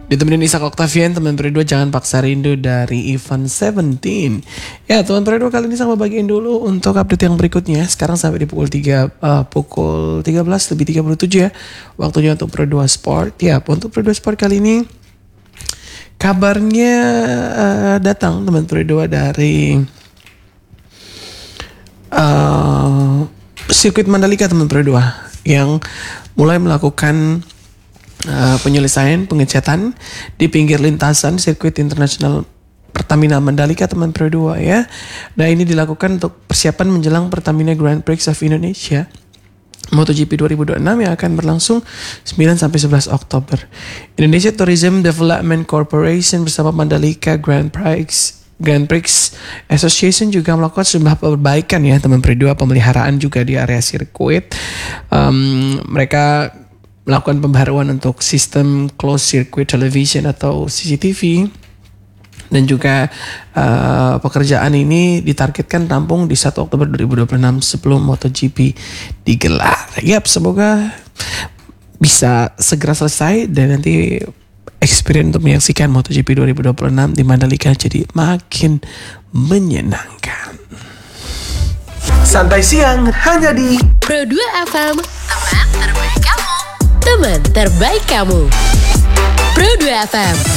Ditemenin Ishak Octavian, teman Pro 2 Jangan Paksa Rindu dari Ivan 17. Ya, teman Pro 2 kali ini sama bagiin dulu untuk update yang berikutnya. Sekarang sampai di pukul 13 lebih 37 ya. Waktunya untuk Pro 2 Sport. Ya, untuk Pro 2 Sport kali ini kabarnya datang teman Pro 2 dari sirkuit Mandalika teman Pro 2 yang mulai melakukan penyelesaian pengecatan di pinggir lintasan sirkuit internasional Pertamina Mandalika teman Pro 2 ya. Nah, ini dilakukan untuk persiapan menjelang Pertamina Grand Prix of Indonesia MotoGP 2026 yang akan berlangsung 9-11 Oktober. Indonesia Tourism Development Corporation bersama Mandalika Grand Prix Association juga melakukan sejumlah perbaikan ya teman Pro 2, pemeliharaan juga di area sirkuit. Mereka melakukan pembaharuan untuk sistem closed circuit television atau CCTV, dan juga pekerjaan ini ditargetkan rampung di 1 Oktober 2026 sebelum MotoGP digelar. Yap, semoga bisa segera selesai dan nanti experience untuk menyaksikan MotoGP 2026 di Mandalika jadi makin menyenangkan. Santai siang hanya di Pro 2 FM, teman terbaik kamu. Teman terbaik kamu. Pro 2 FM.